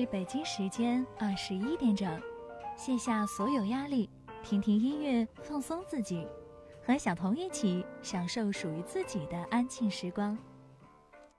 北京时间21点整，卸下所有压力，听听音乐，放松自己，和小童一起享受属于自己的安静时光。